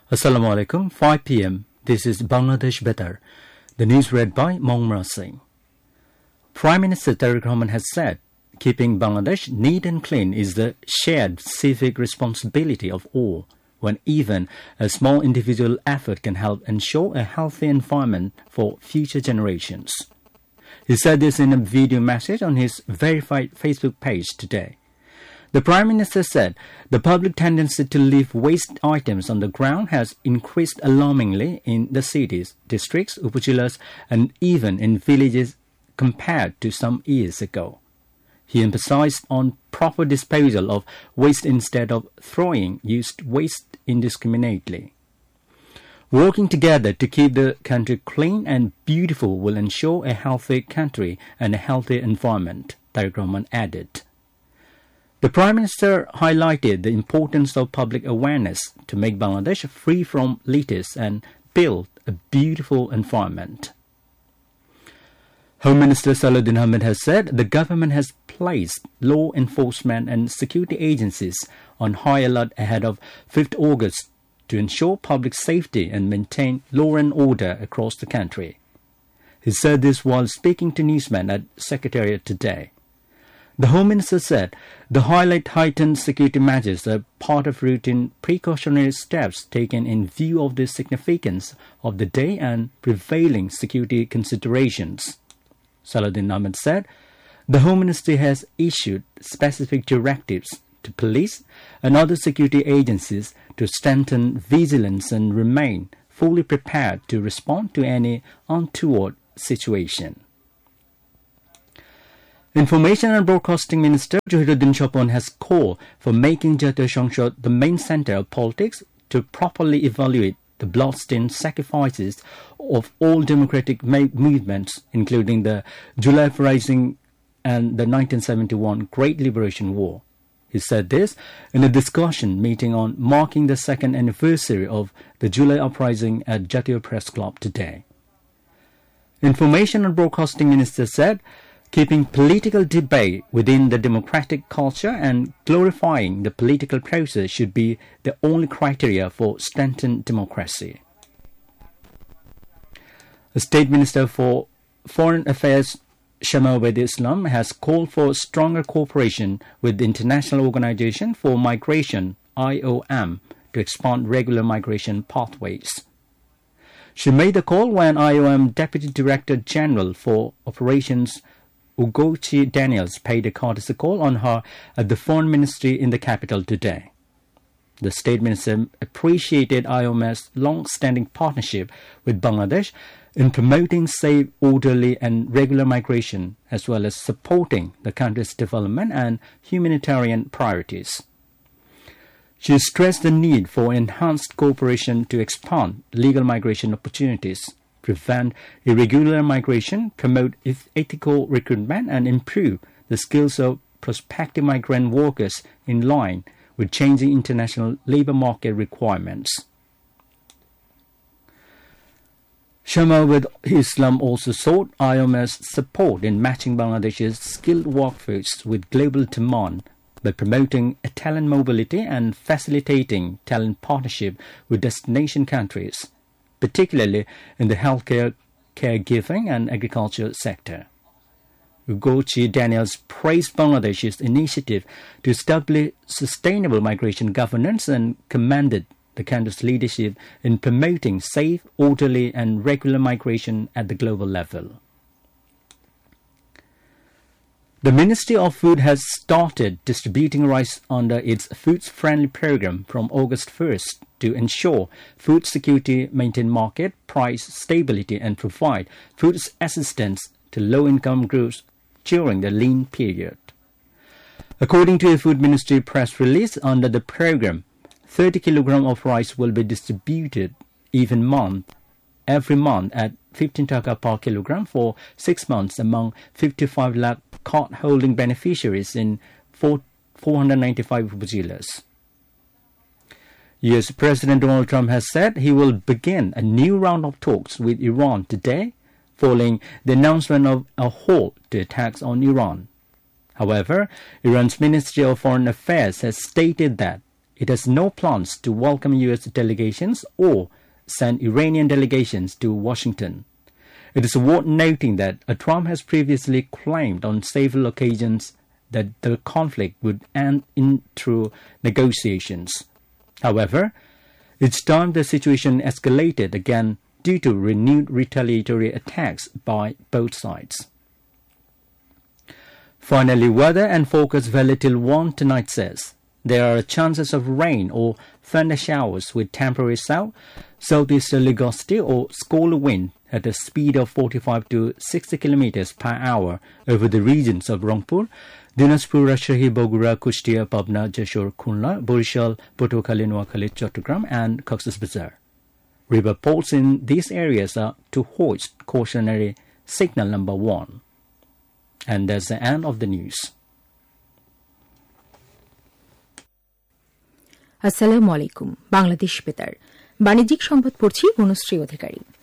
Assalamu alaikum, 5 p.m. This is Bangladesh Better. The news read by Mongmra Singh. Prime Minister Tariq Rahman has said, keeping Bangladesh neat and clean is the shared civic responsibility of all, when even a small individual effort can help ensure a healthy environment for future generations. He said this in a video message on his verified Facebook page today. The Prime Minister said the public tendency to leave waste items on the ground has increased alarmingly in the cities, districts, upazilas, and even in villages compared to some years ago. He emphasized on proper disposal of waste instead of throwing used waste indiscriminately. Working together to keep the country clean and beautiful will ensure a healthy country and a healthy environment, Tariq Rahman added. The Prime Minister highlighted the importance of public awareness to make Bangladesh free from litters and build a beautiful environment. Home Minister Salahuddin Ahmed has said the government has placed law enforcement and security agencies on high alert ahead of 5th August to ensure public safety and maintain law and order across the country. He said this while speaking to newsmen at Secretariat today. The Home Minister said the heightened security measures are part of routine precautionary steps taken in view of the significance of the day and prevailing security considerations. Salahuddin Ahmed said the Home Ministry has issued specific directives to police and other security agencies to strengthen vigilance and remain fully prepared to respond to any untoward situation. Information and Broadcasting Minister Johiruddin Chopon has called for making Jatiya Sangsad the main centre of politics to properly evaluate the bloodstained sacrifices of all democratic movements, including the July Uprising and the 1971 Great Liberation War. He said this in a discussion meeting on marking the second anniversary of the July Uprising at Jatiya Press Club today. Information and Broadcasting Minister said keeping political debate within the democratic culture and glorifying the political process should be the only criteria for strengthened democracy. The State Minister for Foreign Affairs Shamal Wadi Islam has called for stronger cooperation with the International Organization for Migration, IOM, to expand regular migration pathways. She made the call when IOM Deputy Director General for Operations Ugochi Daniels paid a courtesy call on her at the Foreign Ministry in the capital today. The State Minister appreciated IOM's long-standing partnership with Bangladesh in promoting safe, orderly and regular migration, as well as supporting the country's development and humanitarian priorities. She stressed the need for enhanced cooperation to expand legal migration opportunities, prevent irregular migration, promote ethical recruitment, and improve the skills of prospective migrant workers in line with changing international labor market requirements. Shamal Wadi Islam also sought IOM's support in matching Bangladesh's skilled workforce with global demand by promoting talent mobility and facilitating talent partnership with destination countries, particularly in the healthcare, caregiving and agriculture sector. Ugochi Daniels praised Bangladesh's initiative to establish sustainable migration governance and commended the country's leadership in promoting safe, orderly and regular migration at the global level. The Ministry of Food has started distributing rice under its Foods Friendly program from August 1st to ensure food security, maintain market price stability and provide food assistance to low-income groups during the lean period. According to a Food Ministry press release, under the program, 30 kilograms of rice will be distributed every month at 15 taka per kilogram for 6 months among 55 lakh card-holding beneficiaries in 495 upazilas. U.S. President Donald Trump has said he will begin a new round of talks with Iran today, following the announcement of a halt to attacks on Iran. However, Iran's Ministry of Foreign Affairs has stated that it has no plans to welcome U.S. delegations or send Iranian delegations to Washington. It is worth noting that Trump has previously claimed on several occasions that the conflict would end through negotiations. However, each time the situation escalated again due to renewed retaliatory attacks by both sides. Finally, weather and forecast Velatil 1 tonight says there are chances of rain or thunder showers with temporary southeasterly gusty or squall wind at a speed of 45 to 60 kilometers per hour over the regions of Rangpur, Dinajpur, Rajshahi, Bogura, Kushtia, Pabna, Jashore, Khulna, Borishal, Patuakhali, Noakhali, Chattogram, and Cox's Bazar. River ports in these areas are to hoist cautionary signal number 1. And that's the end of the news. আসসালামু আলাইকুম। বাংলাদেশ বেতার বাণিজ্যিক সংবাদ পড়ছি বনশ্রী অধিকারী।